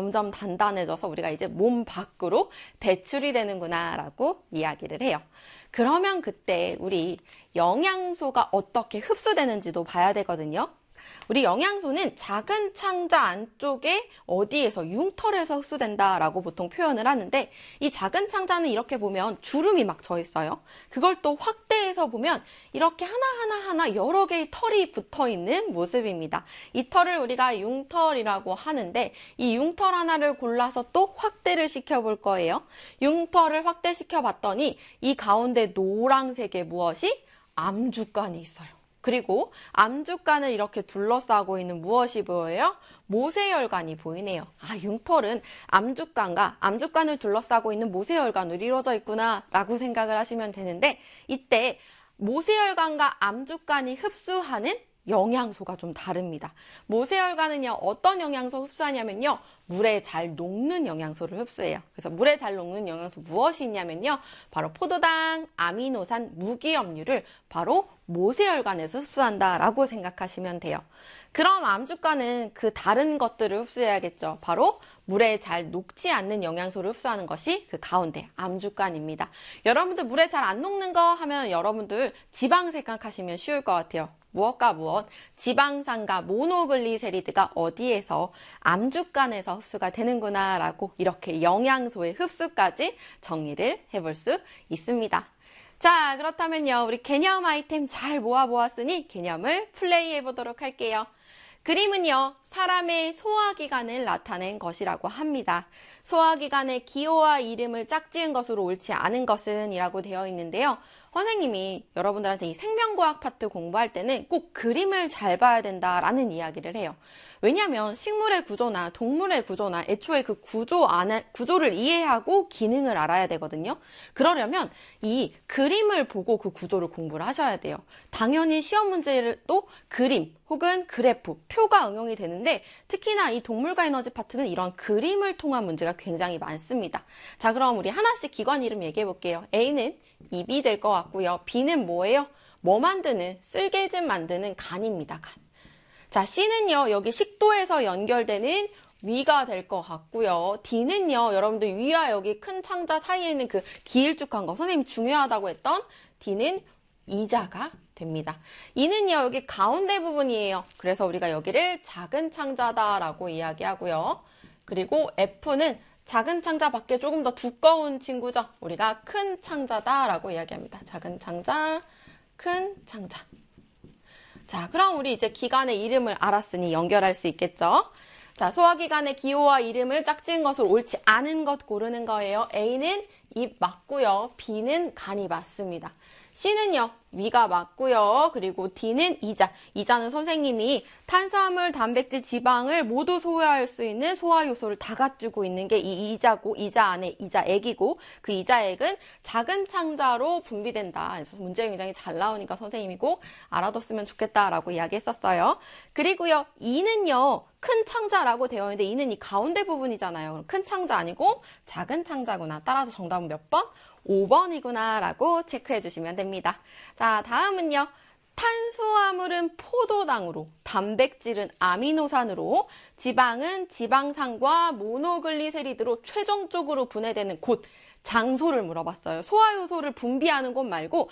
점점 단단해져서 우리가 이제 몸 밖으로 배출이 되는구나 라고 이야기를 해요. 그러면 그때 우리 영양소가 어떻게 흡수되는지도 봐야 되거든요. 우리 영양소는 작은 창자 안쪽에 어디에서 융털에서 흡수된다라고 보통 표현을 하는데, 이 작은 창자는 이렇게 보면 주름이 막 져 있어요. 그걸 또 확대해서 보면 이렇게 하나하나 여러 개의 털이 붙어 있는 모습입니다. 이 털을 우리가 융털이라고 하는데, 이 융털 하나를 골라서 또 확대를 시켜 볼 거예요. 융털을 확대시켜 봤더니 이 가운데 노란색의 무엇이? 암주간이 있어요. 그리고 암주간을 이렇게 둘러싸고 있는 무엇이 보여요? 모세혈관이 보이네요. 아, 융털은 암주간을 둘러싸고 있는 모세혈관으로 이루어져 있구나 라고 생각을 하시면 되는데, 이때 모세혈관과 암주간이 흡수하는 영양소가 좀 다릅니다. 모세혈관은요, 어떤 영양소 흡수하냐면요, 물에 잘 녹는 영양소를 흡수해요. 그래서 물에 잘 녹는 영양소 무엇이 있냐면요, 바로 포도당, 아미노산, 무기염류를 바로 모세혈관에서 흡수한다라고 생각하시면 돼요. 그럼 암주간은 그 다른 것들을 흡수해야겠죠. 바로 물에 잘 녹지 않는 영양소를 흡수하는 것이 그 가운데 암주간입니다. 여러분들 물에 잘 안 녹는 거 하면 여러분들 지방 생각하시면 쉬울 것 같아요. 무엇과 무엇? 지방산과 모노글리세리드가 어디에서? 암주간에서 흡수가 되는구나 라고 이렇게 영양소의 흡수까지 정리를 해볼 수 있습니다. 자, 그렇다면요, 우리 개념 아이템 잘 모아보았으니 개념을 플레이해 보도록 할게요. 그림은요, 사람의 소화기관을 나타낸 것이라고 합니다. 소화기관의 기호와 이름을 짝지은 것으로 옳지 않은 것은 이라고 되어 있는데요. 선생님이 여러분들한테 이 생명과학 파트 공부할 때는 꼭 그림을 잘 봐야 된다라는 이야기를 해요. 왜냐하면 식물의 구조나 동물의 구조나 애초에 그 구조를 이해하고 기능을 알아야 되거든요. 그러려면 이 그림을 보고 그 구조를 공부를 하셔야 돼요. 당연히 시험 문제도 그림 혹은 그래프, 표가 응용이 되는데, 특히나 이 동물과 에너지 파트는 이런 그림을 통한 문제가 굉장히 많습니다. 자, 그럼 우리 하나씩 기관 이름 얘기해 볼게요. A는 입이 될 것 같고요. B는 뭐예요? 뭐 만드는? 쓸개즙 만드는 간입니다. 간. 자, C는요, 여기 식도에서 연결되는 위가 될 것 같고요. D는요, 여러분들 위와 여기 큰 창자 사이에 있는 그 길쭉한 거, 선생님이 중요하다고 했던 D는 이자가 됩니다. E는요, 여기 가운데 부분이에요. 그래서 우리가 여기를 작은 창자다라고 이야기하고요. 그리고 F는 작은 창자 밖에 조금 더 두꺼운 친구죠. 우리가 큰 창자다라고 이야기합니다. 작은 창자, 큰 창자. 자, 그럼 우리 이제 기관의 이름을 알았으니 연결할 수 있겠죠? 자, 소화기관의 기호와 이름을 짝지은 것을 옳지 않은 것 고르는 거예요. A는 입 맞고요. B는 간이 맞습니다. C는요, 위가 맞고요. 그리고 D는 이자. 이자는 선생님이 탄수화물, 단백질, 지방을 모두 소화할 수 있는 소화 요소를 다 갖추고 있는 게 이 이자고, 이자 안에 이자액이고, 그 이자액은 작은 창자로 분비된다. 그래서 문제 굉장히 잘 나오니까 선생님이고 알아뒀으면 좋겠다라고 이야기했었어요. 그리고요, E는요, 큰 창자라고 되어 있는데 E는 이 가운데 부분이잖아요. 그럼 큰 창자 아니고 작은 창자구나. 따라서 정답은 몇 번? 5번이구나 라고 체크해 주시면 됩니다. 자, 다음은요. 탄수화물은 포도당으로, 단백질은 아미노산으로, 지방은 지방산과 모노글리세리드로 최종적으로 분해되는 곳, 장소를 물어봤어요. 소화요소를 분비하는 곳 말고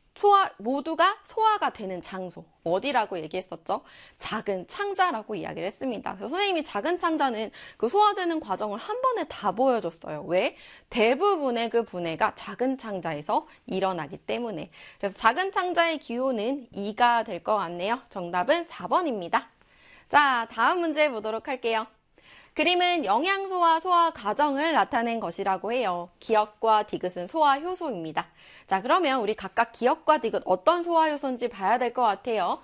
모두가 소화가 되는 장소, 어디라고 얘기했었죠? 작은 창자라고 이야기를 했습니다. 그래서 선생님이 작은 창자는 그 소화되는 과정을 한 번에 다 보여줬어요. 왜? 대부분의 그 분해가 작은 창자에서 일어나기 때문에. 그래서 작은 창자의 기호는 2가 될 것 같네요. 정답은 4번입니다. 자, 다음 문제 보도록 할게요. 그림은 영양소와 소화 과정을 나타낸 것이라고 해요. 기역과 디귿은 소화 효소입니다. 자, 그러면 우리 각각 기역과 디귿 어떤 소화 효소인지 봐야 될 것 같아요.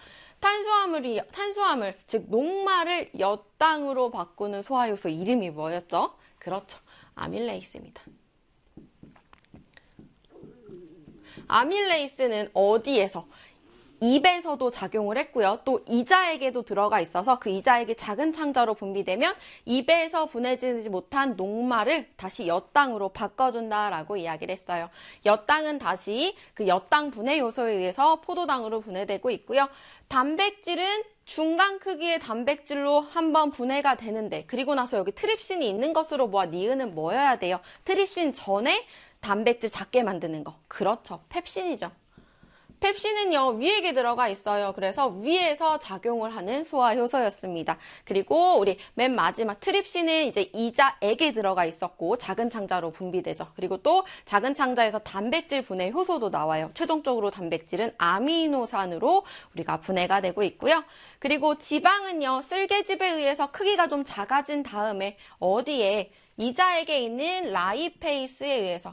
탄수화물, 즉 녹말을 엿당으로 바꾸는 소화 효소 이름이 뭐였죠? 그렇죠. 아밀레이스입니다. 아밀레이스는 어디에서? 입에서도 작용을 했고요. 또 이자에게도 들어가 있어서 그 이자액이 작은 창자로 분비되면 입에서 분해지지 못한 녹말을 다시 엿당으로 바꿔준다라고 이야기를 했어요. 엿당은 다시 그 엿당 분해 요소에 의해서 포도당으로 분해되고 있고요. 단백질은 중간 크기의 단백질로 한번 분해가 되는데, 그리고 나서 여기 트립신이 있는 것으로 보아 니은은 뭐여야 돼요? 트립신 전에 단백질 작게 만드는 거. 그렇죠. 펩신이죠. 펩신은요, 위액에 들어가 있어요. 그래서 위에서 작용을 하는 소화 효소였습니다. 그리고 우리 맨 마지막 트립신은 이제 이자액에 들어가 있었고 작은 창자로 분비되죠. 그리고 또 작은 창자에서 단백질 분해 효소도 나와요. 최종적으로 단백질은 아미노산으로 우리가 분해가 되고 있고요. 그리고 지방은요, 쓸개즙에 의해서 크기가 좀 작아진 다음에 어디에 이자액에 있는 라이페이스에 의해서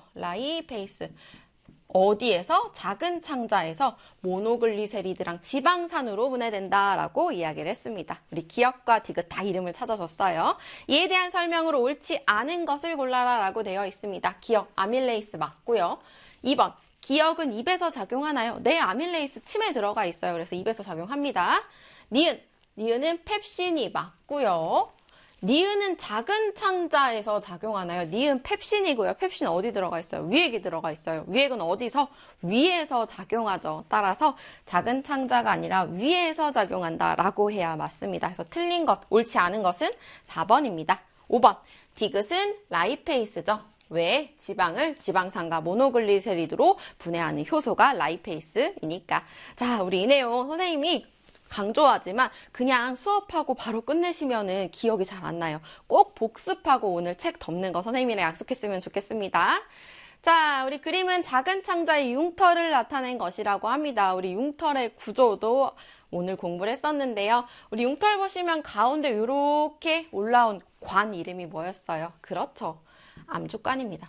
어디에서? 작은 창자에서 모노글리세리드랑 지방산으로 분해된다라고 이야기를 했습니다. 우리 기억과 디귿 다 이름을 찾아줬어요. 이에 대한 설명으로 옳지 않은 것을 골라라라고 되어 있습니다. 기억, 아밀레이스 맞고요. 2번, 기억은 입에서 작용하나요? 네, 아밀레이스 침에 들어가 있어요. 그래서 입에서 작용합니다. 니은은 펩신이 맞고요. 니은은 작은 창자에서 작용하나요? 니은 펩신이고요. 펩신 어디 들어가 있어요? 위액이 들어가 있어요. 위액은 어디서? 위에서 작용하죠. 따라서 작은 창자가 아니라 위에서 작용한다라고 해야 맞습니다. 그래서 틀린 것, 옳지 않은 것은 4번입니다. 5번, 디귿은 라이페이스죠. 왜? 지방을 지방산과 모노글리세리드로 분해하는 효소가 라이페이스이니까. 자, 우리 이 내용 선생님이 강조하지만 그냥 수업하고 바로 끝내시면은 기억이 잘 안 나요. 꼭 복습하고 오늘 책 덮는 거 선생님이랑 약속했으면 좋겠습니다. 자, 우리 그림은 작은 창자의 융털을 나타낸 것이라고 합니다. 우리 융털의 구조도 오늘 공부를 했었는데요. 우리 융털 보시면 가운데 이렇게 올라온 관 이름이 뭐였어요? 그렇죠. 암주관입니다.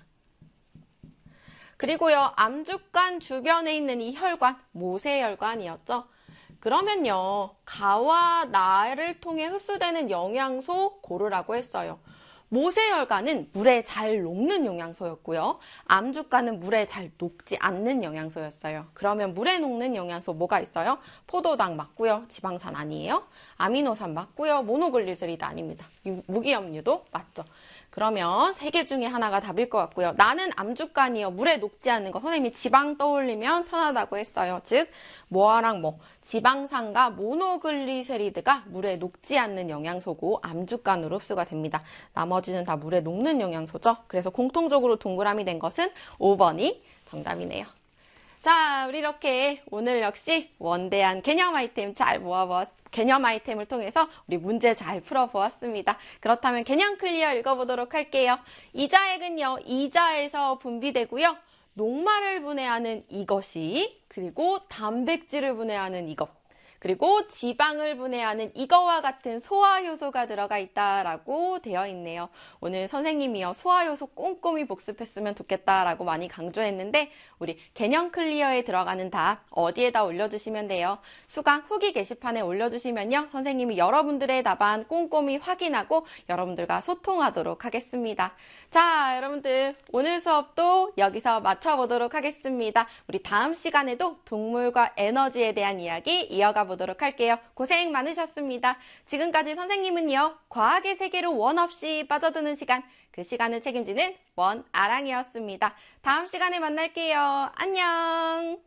그리고요, 암주관 주변에 있는 이 혈관, 모세혈관이었죠. 그러면요, 가와 나를 통해 흡수되는 영양소 고르라고 했어요. 모세혈관은 물에 잘 녹는 영양소였고요. 암주관은 물에 잘 녹지 않는 영양소였어요. 그러면 물에 녹는 영양소 뭐가 있어요? 포도당 맞고요. 지방산 아니에요. 아미노산 맞고요. 모노글리세리드 아닙니다. 무기염류도 맞죠. 그러면 3개 중에 하나가 답일 것 같고요. 나는 암주관이요. 물에 녹지 않는 거. 선생님이 지방 떠올리면 편하다고 했어요. 즉 뭐랑 뭐 지방산과 모노글리세리드가 물에 녹지 않는 영양소고 암주관으로 흡수가 됩니다. 나머지는 다 물에 녹는 영양소죠. 그래서 공통적으로 동그라미 된 것은 5번이 정답이네요. 자, 우리 이렇게 오늘 역시 원대한 개념 아이템 잘 개념 아이템을 통해서 우리 문제 잘 풀어보았습니다. 그렇다면 개념 클리어 읽어보도록 할게요. 이자액은요, 이자에서 분비되고요. 녹말을 분해하는 이것이, 그리고 단백질을 분해하는 이것, 그리고 지방을 분해하는 이거와 같은 소화효소가 들어가 있다라고 되어 있네요. 오늘 선생님이요, 소화효소 꼼꼼히 복습했으면 좋겠다라고 많이 강조했는데 우리 개념 클리어에 들어가는 답 어디에다 올려주시면 돼요? 수강 후기 게시판에 올려주시면요, 선생님이 여러분들의 답안 꼼꼼히 확인하고 여러분들과 소통하도록 하겠습니다. 자, 여러분들 오늘 수업도 여기서 마쳐보도록 하겠습니다. 우리 다음 시간에도 동물과 에너지에 대한 이야기 이어가 보도록 할게요. 고생 많으셨습니다. 지금까지 선생님은요, 과학의 세계로 원 없이 빠져드는 시간, 그 시간을 책임지는 원아랑이었습니다. 다음 시간에 만날게요. 안녕.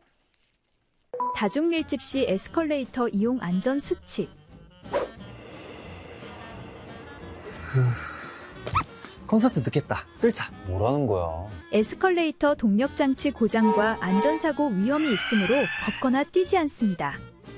다중밀집 시 에스컬레이터 이용 안전 수칙. 콘서트 늦겠다. 뜰차. 뭐라는 거야? 에스컬레이터 동력장치 고장과 안전사고 위험이 있으므로 걷거나 뛰지 않습니다.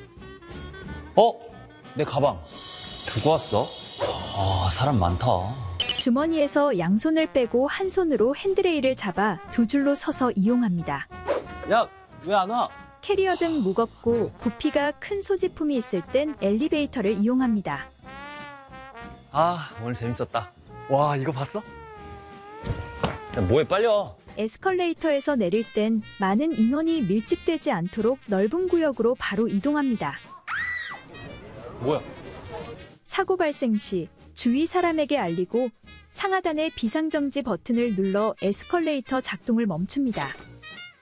내 가방. 두고 왔어? 아, 사람 많다. 주머니에서 양손을 빼고 한 손으로 핸드레일을 잡아 두 줄로 서서 이용합니다. 야, 왜 안 와? 캐리어 등 무겁고 부피가 큰 소지품이 있을 땐 엘리베이터를 이용합니다. 아, 오늘 재밌었다. 와, 이거 봤어? 야, 뭐해, 빨리 와. 에스컬레이터에서 내릴 땐 많은 인원이 밀집되지 않도록 넓은 구역으로 바로 이동합니다. 뭐야? 사고 발생 시 주위 사람에게 알리고 상하단의 비상정지 버튼을 눌러 에스컬레이터 작동을 멈춥니다.